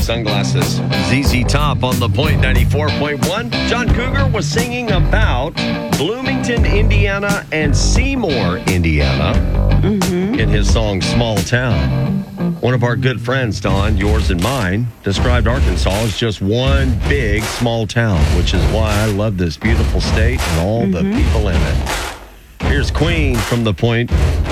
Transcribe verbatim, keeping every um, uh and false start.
sunglasses. Z Z Top on the Point ninety-four point one. John Cougar was singing about Bloomington, Indiana, and Seymour, Indiana, mm-hmm. in his song Small Town. One of our good friends, Don, yours and mine, described Arkansas as just one big small town, which is why I love this beautiful state and all mm-hmm. the people in it. Here's Queen from the Point